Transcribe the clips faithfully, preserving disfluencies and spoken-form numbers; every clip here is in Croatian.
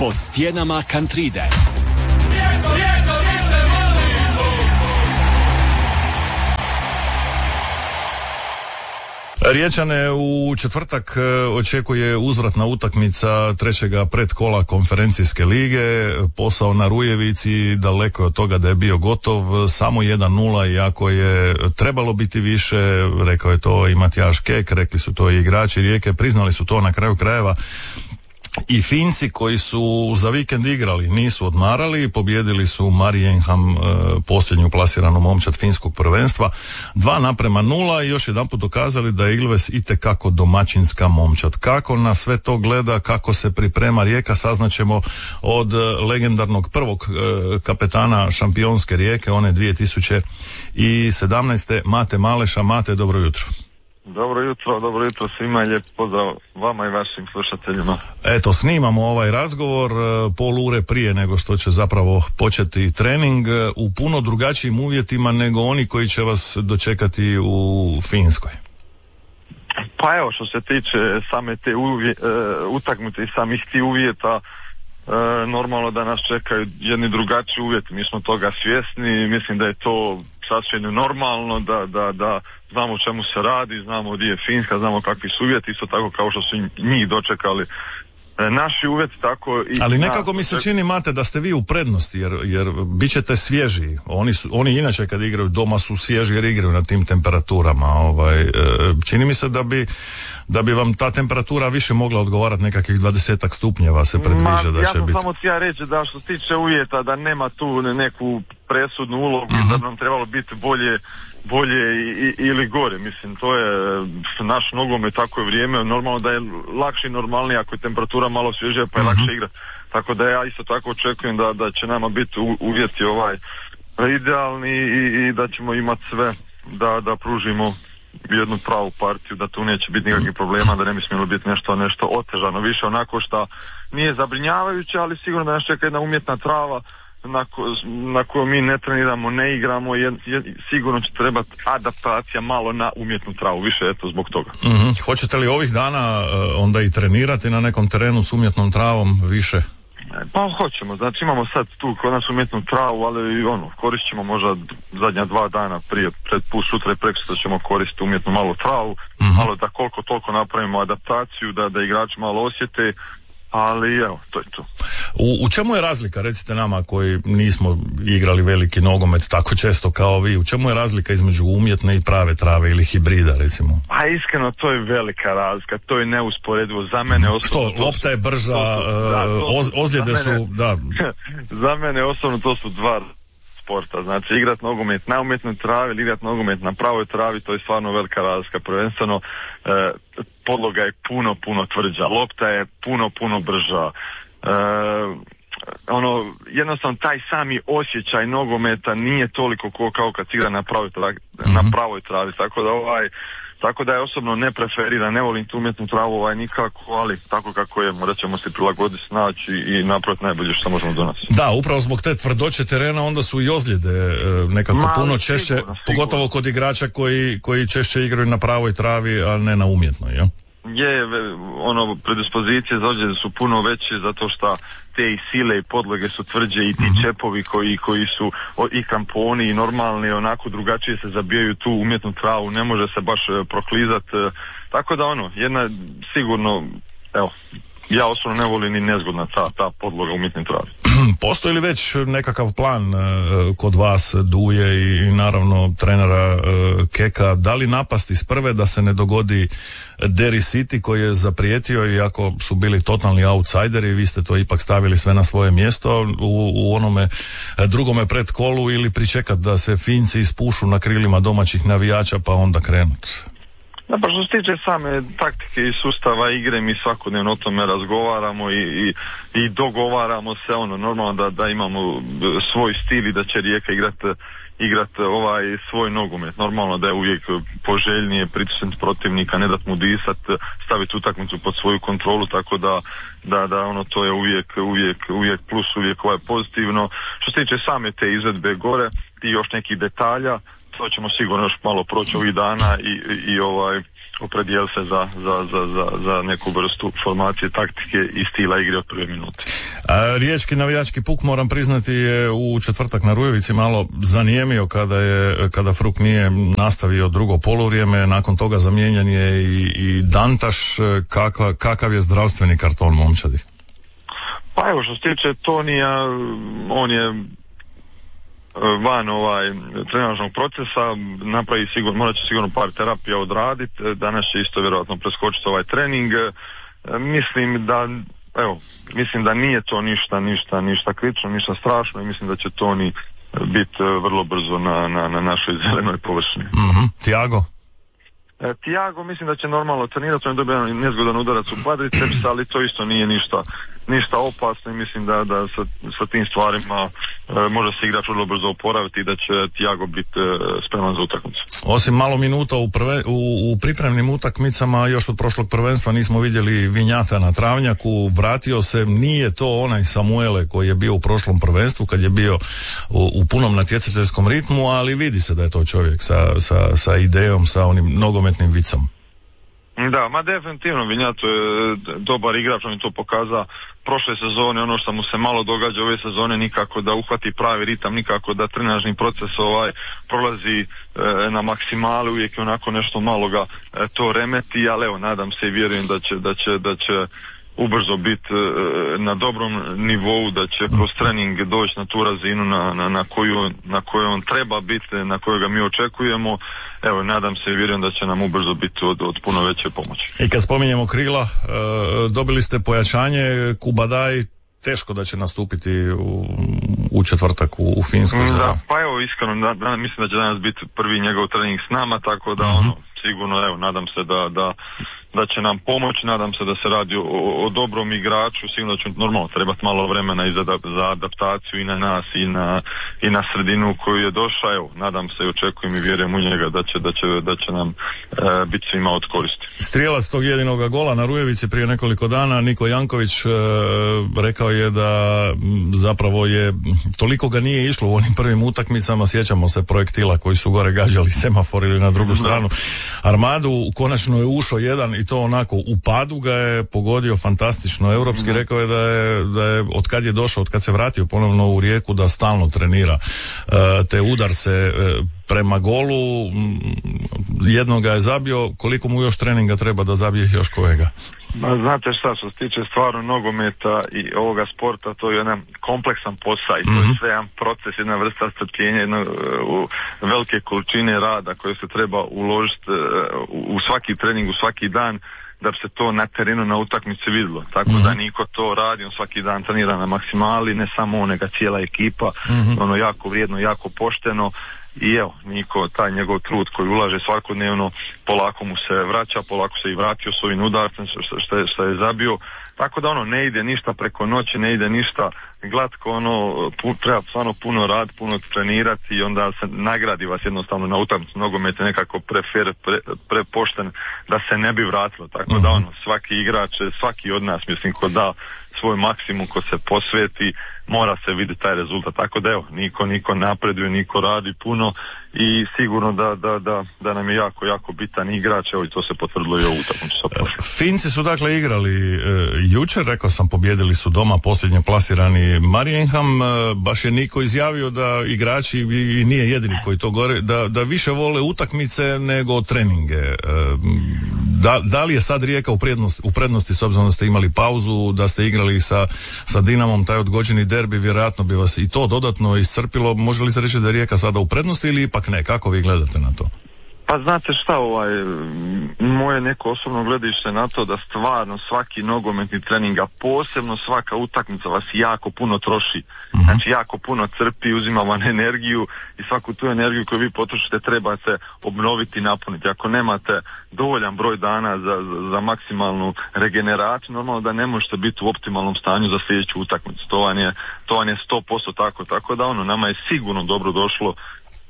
pod stijenama Kantride. Riječane u četvrtak očekuje uzvratna utakmica trećega predkola konferencijske lige. Posao na Rujevici daleko od toga da je bio gotov, samo jedan nula, iako je trebalo biti više, rekao je to i Matijaš Kek, rekli su to i igrači Rijeke, priznali su to na kraju krajeva i Finci koji su za vikend igrali, nisu odmarali, pobijedili su Marienham, e, posljednju plasiranu momčad finskog prvenstva, dva naprema nula i još jedanput dokazali da je Ilves itekako domaćinska momčad. Kako na sve to gleda, kako se priprema Rijeka, saznaćemo od legendarnog prvog e, kapetana šampionske Rijeke, one dvije tisuće sedamnaeste. Mate Maleša. Mate, dobro jutro. Dobro jutro, dobro jutro svima, lijep pozdrav vama i vašim slušateljima. Eto, snimamo ovaj razgovor pol ure prije nego što će zapravo početi trening, u puno drugačijim uvjetima nego oni koji će vas dočekati u Finskoj. Pa evo, što se tiče same te uvje, uh, utakmice i samih ti uvjeta, uh, normalno da nas čekaju jedni drugačiji uvjeti, mi smo toga svjesni, mislim da je to sasvim normalno, da, da, da znamo o čemu se radi, znamo gdje je Finska, znamo kakvi su uvjeti, isto tako kao što su njih dočekali e, naši uvjeti, tako i... Ali nekako mi se čini, Mate, da ste vi u prednosti, jer, jer bit ćete svježi. Oni, su, oni inače kad igraju doma su svježi jer igraju na tim temperaturama. Ovaj, e, čini mi se da bi, da bi vam ta temperatura više mogla odgovarati, nekakvih dvadesetak stupnjeva se predviđa da ja će biti. Ja sam samo htio reći da što se tiče uvjeta, da nema tu neku presudnu ulogu, uh-huh. da bi nam trebalo biti bolje bolje i, i, ili gore, mislim, to je naš nogomet, tako je vrijeme, normalno da je lakše i normalnije ako je temperatura malo svježija, pa je uh-huh. lakše igrati, tako da ja isto tako očekujem da, da će nama biti u, uvjeti ovaj idealni i, i da ćemo imati sve da, da pružimo jednu pravu partiju, da tu neće biti nikakvih problema, da ne bi smjelo biti nešto, nešto otežano, više onako što nije zabrinjavajuće, ali sigurno da nas čeka jedna umjetna trava na, ko, na koju mi ne treniramo, ne igramo, je, je, sigurno će trebati adaptacija malo na umjetnu travu, više eto zbog toga. Mm-hmm. Hoćete li ovih dana uh, onda i trenirati na nekom terenu s umjetnom travom više? Pa hoćemo, znači imamo sad tu kod nas umjetnu travu, ali ono, koristit ćemo možda zadnja dva dana prije, pred put sutra i prekosutra ćemo koristiti umjetnu malu travu, mm-hmm. malo da koliko toliko napravimo adaptaciju, da, da igrači malo osjete, ali evo, to je to. U, u čemu je razlika, recite nama koji nismo igrali veliki nogomet tako često kao vi, u čemu je razlika između umjetne i prave trave ili hibrida, recimo? Pa iskreno, to je velika razlika, to je neusporedivo, za mene osobno... Što, lopta je brža, to su, da, to, oz, ozljede mene, su, da... Za mene osobno to su dva sporta, znači igrat nogomet na umjetnoj travi ili igrat nogomet na pravoj travi, to je stvarno velika razlika, prvenstveno e, podloga je puno, puno tvrđa, lopta je puno, puno brža, e, ono, jednostavno taj sami osjećaj nogometa nije toliko ko, kao kad igra na pravoj travi, mm-hmm. na pravoj travi, tako da ovaj Tako da je osobno ne preferiram, ne volim tu umjetnu travu ovaj nikako, ali tako kako je, morat ćemo se prilagoditi, snaći i napraviti najbolje što možemo do nas. Da, upravo zbog te tvrdoće terena onda su i ozljede e, nekako Ma, puno češće, sigurno, pogotovo kod igrača koji, koji češće igraju na pravoj travi, a ne na umjetnoj, jel? Je, ono, predispozicije za ozljede su puno veće zato što te i sile i podloge su tvrđe i ti mm-hmm. čepovi koji, koji su o, i kramponi i normalni, onako drugačije se zabijaju tu umjetnu travu, ne može se baš e, proklizat, e, tako da ono, jedna sigurno, evo, ja osobno ne volim ni nezgodna ta, ta podloga umjetne travi. Postoji li već nekakav plan uh, kod vas, Duje i, i naravno trenera uh, Keka, da li napasti s prve da se ne dogodi Derry City koji je zaprijetio, iako su bili totalni outsideri, vi ste to ipak stavili sve na svoje mjesto u, u onome drugome predkolu, ili pričekat da se Finci ispušu na krilima domaćih navijača pa onda krenut? Da, pa što se tiče same taktike i sustava igre, mi svakodnevno o tome razgovaramo i, i, i dogovaramo se, ono, normalno da, da imamo svoj stil i da će Rijeka igrati igrat ovaj svoj nogomet. Normalno da je uvijek poželjnije pritisnuti protivnika, ne dat mu disat, staviti utakmicu pod svoju kontrolu, tako da, da, da ono, to je uvijek, uvijek, uvijek plus, uvijek ovaj pozitivno. Što se tiče same te izvedbe gore i još nekih detalja, to ćemo sigurno još malo proći ovih dana i, i, i ovaj opredijel se za, za, za, za, za neku vrstu formacije, taktike i stila igre od prve minute. A, riječki navijački puk, moram priznati, je u četvrtak na Rujevici malo zanijemio kada je kada Fruk nije nastavio drugo poluvrijeme, nakon toga zamijenjen je i, i Dantaš. Kakav, kakav je zdravstveni karton momčadi? Pa evo, što se tiče Tonija, on je van ovaj trenažnog procesa, napravi sigurno, morat će sigurno par terapija odraditi, danas će isto vjerojatno preskočiti ovaj trening. Mislim da evo, mislim da nije to ništa, ništa, ništa kritično, ništa strašno i mislim da će Toni biti vrlo brzo na, na, na našoj zelenoj površini. Mm-hmm. Tiago? E, Tiago mislim da će normalno trenirati, on je dobio nezgodan udarac u kvadriceps, ali to isto nije ništa ništa opasno i mislim da, da sa, sa tim stvarima e, može se igrač vrlo brzo oporaviti i da će Tiago biti e, spreman za utakmicu. Osim malo minuta u, prve, u, u pripremnim utakmicama još od prošlog prvenstva nismo vidjeli Vinjata na travnjaku, vratio se, nije to onaj Samuele koji je bio u prošlom prvenstvu kad je bio u, u punom natjecateljskom ritmu, ali vidi se da je to čovjek sa, sa, sa idejom, sa onim nogometnim vicom. Da, ma definitivno Vinjato je dobar igrač, on je to pokazao prošle sezone, ono što mu se malo događa ove sezone, nikako da uhvati pravi ritam, nikako da trenažni proces ovaj prolazi e, na maksimali, uvijek je onako nešto malo ga e, to remeti, ali evo, nadam se i vjerujem da će, da će, da će ubrzo biti e, na dobrom nivou, da će kroz trening doći na tu razinu na, na, na, koju, na koju on treba biti, na koju ga mi očekujemo. Evo, nadam se i vjerujem da će nam ubrzo biti od, od puno veće pomoći. I kad spominjemo krila, e, dobili ste pojačanje, Kubadaj teško da će nastupiti u, u četvrtak u, u Finskoj. Da, pa evo, iskreno, da, da, mislim da će danas biti prvi njegov trening s nama, tako da uh-huh. ono, sigurno, evo, nadam se da, da, da će nam pomoći, nadam se da se radi o, o dobrom igraču, sigurno da će normalno trebati malo vremena i za, za adaptaciju i na nas i na, i na sredinu u koju je došao, evo, nadam se i očekujem i vjerujem u njega da će, da će, da će nam e, biti svima od koristi. Strijelac tog jedinoga gola na Rujevici prije nekoliko dana, Niko Janković, e, rekao je da zapravo je, toliko ga nije išlo u onim prvim utakmicama, sjećamo se projektila koji su gore gađali semafor ili na drugu stranu Armadu, konačno je ušao jedan i to onako u padu ga je pogodio fantastično. Europski mm. rekao je da je, da je od kad je došao, od kad se vratio ponovno u Rijeku, da stalno trenira uh, te udarce uh, prema golu. Jednog ga je zabio, koliko mu još treninga treba da zabije još kojega? Ma, znate šta, što se tiče stvarno nogometa i ovoga sporta, to je jedan kompleksan posao i to mm-hmm. je sve jedan proces, jedna vrsta strpljenja, jedna uh, velike količine rada koje se treba uložiti uh, u svaki trening, u svaki dan, da bi se to na terenu, na utakmici vidjelo. Tako mm-hmm. da niko to radi, on svaki dan trenira na maksimali, ne samo on, nego cijela ekipa, mm-hmm. ono jako vrijedno, jako pošteno. I evo, Niko, taj njegov trud koji ulaže svakodnevno, polako mu se vraća, polako se i vratio s ovim udarcem što, što, je, što je zabio. Tako da ono, ne ide ništa preko noći, ne ide ništa glatko, ono, pu, treba stvarno puno rad, puno trenirati i onda se nagradi vas jednostavno na utakmici. Nogomet je nekako prefer, pre, prepošten da se ne bi vratilo. Tako mm-hmm. da ono, svaki igrač, svaki od nas, mislim, ko da svoj maksimum, ko se posveti, mora se vidjeti taj rezultat. Tako da evo, niko, niko napreduje, niko radi puno i sigurno da, da, da, da nam je jako, jako bitan igrač, evo i to se potvrdilo i ovu utakmicu sa prošlom. Finci su dakle igrali e, jučer, rekao sam, pobjedili su doma posljednje plasirani Marienham, e, baš je Niko izjavio da igrači, i nije jedini koji to gore, da, da više vole utakmice nego treninge. E, da, da li je sad Rijeka u prednosti, u prednosti s obzirom da ste imali pauzu, da ste igrali sa, sa Dinamom taj odgođeni derbi, vjerojatno bi vas i to dodatno iscrpilo. Može li se reći da je Rijeka sada u prednosti ili ipak ne? Kako vi gledate na to? Pa znate šta, ovaj, moje neko osobno gledište na to da stvarno svaki nogometni trening, a posebno svaka utakmica vas jako puno troši. Uh-huh. Znači jako puno crpi, uzima vam energiju i svaku tu energiju koju vi potrošite treba se obnoviti i napuniti. Ako nemate dovoljan broj dana za, za, za maksimalnu regeneraciju, normalno da ne možete biti u optimalnom stanju za sljedeću utakmicu. To vam je, to vam je sto posto tako, tako da ono, nama je sigurno dobro došlo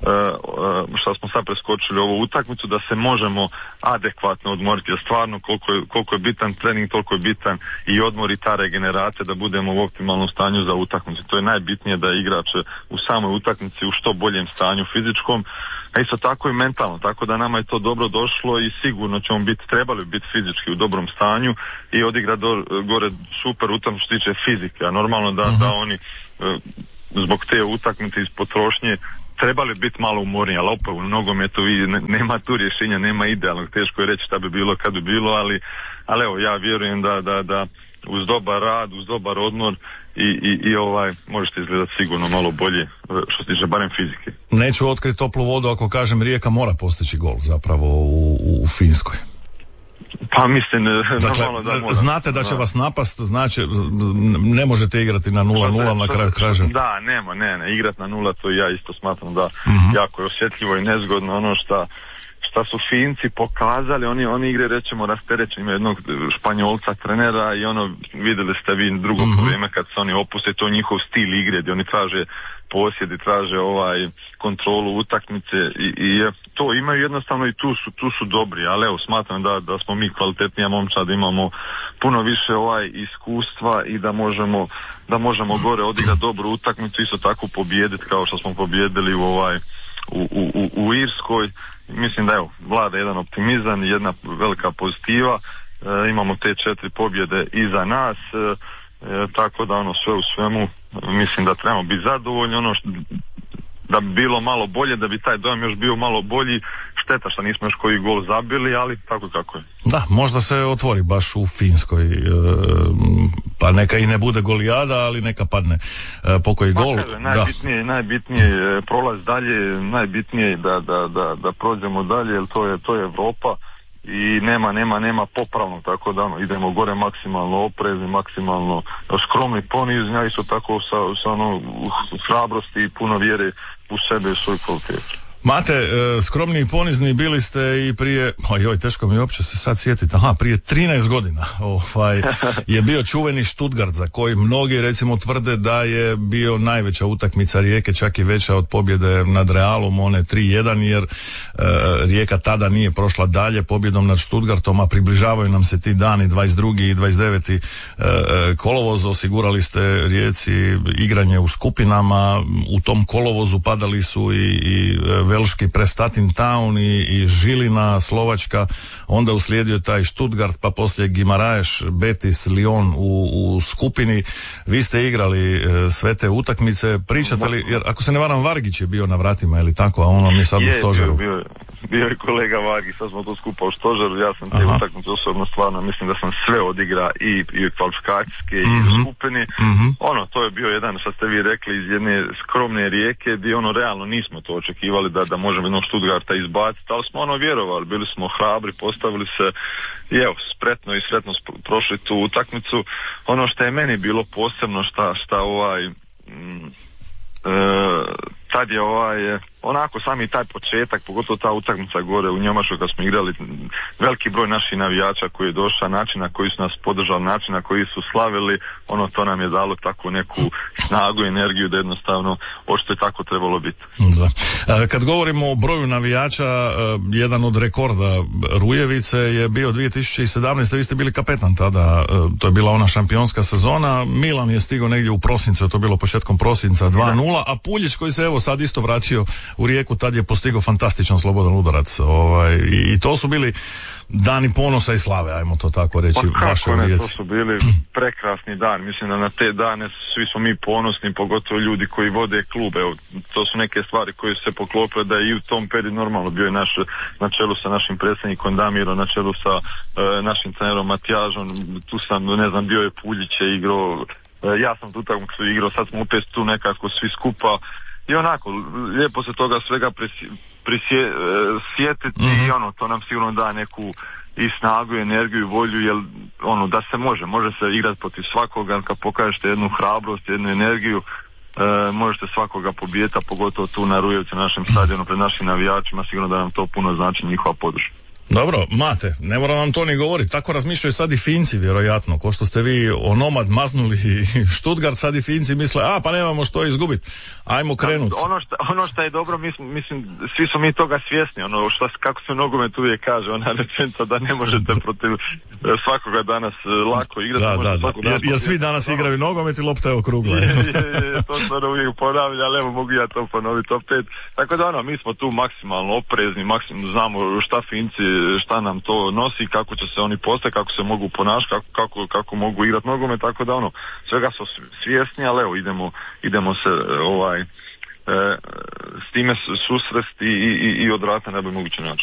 što smo sad preskočili ovu utakmicu, da se možemo adekvatno odmoriti, jer stvarno koliko je, koliko je bitan trening, toliko je bitan i odmor i ta regeneracija, da budemo u optimalnom stanju za utakmicu. To je najbitnije, da igrač u samoj utakmici u što boljem stanju fizičkom, a isto tako i mentalno, tako da nama je to dobro došlo i sigurno ćemo biti, trebali biti fizički u dobrom stanju i odigra do, gore super utakmicu što tiče fizike, a normalno da, uh-huh. da oni zbog te utakmice iz potrošnje trebali biti malo umorniji, ali opet u nogometu i nema tu rješenja, nema idealnog, teško je reći šta bi bilo kad bi bilo, ali, ali evo, ja vjerujem da, da, da uz dobar rad, uz dobar odmor i, i, i ovaj, možete izgledati sigurno malo bolje što se tiče barem fizike. Neću otkriti toplu vodu ako kažem, Rijeka mora postići gol zapravo u, u Finskoj. Pa mislim, dakle, normalno da mora. Znate da će vas napast, znači ne možete igrati na nula nula na kraju kraja. Da, nema, ne, ne, igrat na nula, to ja isto smatram da uh-huh. jako je osjetljivo i nezgodno. Ono šta, šta su Finci pokazali, oni, oni igre, rećemo, rasterećeni, ima jednog Španjolca trenera i ono, vidjeli ste vi drugo uh-huh. vrijeme kad se oni opuste, to je njihov stil igre, gdje oni traže posjed i traže ovaj kontrolu utakmice i, i to imaju jednostavno i tu su, tu su dobri, ali evo smatram da, da smo mi kvalitetnija momčad, da imamo puno više ovaj iskustva i da možemo, da možemo gore odigrati dobru utakmicu, isto tako pobijediti kao što smo pobijedili u ovaj u, u, u Irskoj. Mislim da evo vlada jedan optimizam i jedna velika pozitiva, e, imamo te četiri pobjede iza nas, e, e, tako da ono sve u svemu mislim da trebamo biti zadovoljni, ono što, da bi bilo malo bolje, da bi taj dojam još bio malo bolji, šteta što nismo još koji gol zabili, ali tako kako je. Da, možda se otvori baš u Finskoj, e, pa neka i ne bude golijada, ali neka padne e, pokoji gol. Pa, kaže, najbitnije, da. najbitnije je prolaz dalje, najbitnije je da, da, da, da prođemo dalje, jer to je, to je Europa i nema, nema, nema popravno, tako da ono, idemo gore maksimalno oprezni, maksimalno skromni, ponizni, a isto tako sa, sa ono, hrabrosti i puno vjere u sebe i svoj kvalitetu. Mate, e, skromni i ponizni bili ste i prije, ojoj, teško mi uopće se sad sjetiti, aha, prije trinaest godina ovaj, je bio čuveni Stuttgart, za koji mnogi recimo tvrde da je bio najveća utakmica Rijeke, čak i veća od pobjede nad Realom, one tri jedan, jer e, Rijeka tada nije prošla dalje pobjedom nad Stuttgartom, a približavaju nam se ti dani dvadeset drugi i dvadeset deveti E, kolovoz, osigurali ste Rijeci igranje u skupinama, u tom kolovozu padali su i, i Velški Prestatin Town i, i Žilina, Slovačka, onda uslijedio taj Stuttgart, pa poslije Guimaraes, Betis, Lyon u, u skupini. Vi ste igrali e, sve te utakmice, pričate li, jer ako se ne varam, Vargić je bio na vratima, ili tako, a ono mi sad je, u stožeru. Bio, bio, bio je kolega Vargić, sad smo to skupa u stožeru, ja sam te utakmice osobno stvarno, mislim da sam sve odigra i, i kvalifikacijske mm-hmm. i u skupini. Mm-hmm. Ono, to je bio jedan, što ste vi rekli, iz jedne skromne Rijeke, gdje ono realno nismo to očekivali da da možemo jednog Stuttgarta izbaciti, ali smo ono vjerovali, bili smo hrabri, postavili se i evo, spretno i sretno prošli tu utakmicu. Ono što je meni bilo posebno, šta, šta ovaj mm, e, tad je ovaj onako sami taj početak, pogotovo ta utakmica gore u Njemačkoj kad smo igrali, veliki broj naših navijača koji je došao, način na koji su nas podržali, način na koji su slavili, ono to nam je dalo takvu neku snagu i energiju da jednostavno ošto je tako trebalo biti. Da. Kad govorimo o broju navijača, jedan od rekorda Rujevice je bio dvije tisuće sedamnaeste. Vi ste bili kapetan tada, to je bila ona šampionska sezona. Milan je stigao negdje u prosincu, to je bilo početkom prosinca dva nula, a Puljić koji se evo sad isto vratio u Rijeku, tad je postigao fantastičan slobodan udarac, ovaj, i, i to su bili dani ponosa i slave, ajmo to tako reći. Pa kako ne, to su bili prekrasni dan, mislim da na te dane svi smo mi ponosni, pogotovo ljudi koji vode klub, evo, to su neke stvari koje su se poklopile da je i u tom periodu normalno bio je naš, na čelu sa našim predsjednikom Damirom, na čelu sa e, našim trenerom Matijažom, tu sam, ne znam, bio je Puljić je igrao, e, ja sam tu utakmicu igrao, sad smo opet tu nekako svi skupa. I onako, lijepo se toga svega prisje, prisje, e, sjetiti mm-hmm. i ono, to nam sigurno da neku i snagu, i energiju, i volju, jer ono, da se može, može se igrati protiv svakoga, kad pokažete jednu hrabrost, jednu energiju, e, možete svakoga pobijeti, a pogotovo tu na Rujevcu, na našem stadionu, pred našim navijačima, sigurno da nam to puno znači njihova podrška. Dobro, Mate, ne moram vam to ni govoriti, tako razmišljaju sad i Finci vjerojatno, ko što ste vi o Nomad maznuli Stuttgart, sad i Finci misle, a pa nemamo što izgubiti, ajmo krenuti. Ono što, ono što je dobro, mislim, mislim, svi smo mi toga svjesni, ono što, kako se nogomet uvijek kaže, ona rečenica da ne možete protiv svakoga danas lako igrati. Da, da, da, jer, jer svi danas igraju nogomet i lopta je okrugla. Je, je, je, to se ono uvijek ponavlja, ali evo mogu ja to ponoviti opet. Tako da ono, mi smo tu maksimalno oprezni, maksimalno znamo šta Finci, šta nam to nosi, kako će se oni postaviti, kako se mogu ponašati, kako, kako, kako mogu igrati nogomet, tako da ono, svega smo svjesni, ali evo idemo, idemo se ovaj, e, s time susresti i, i, i odraditi na najbolji mogući način.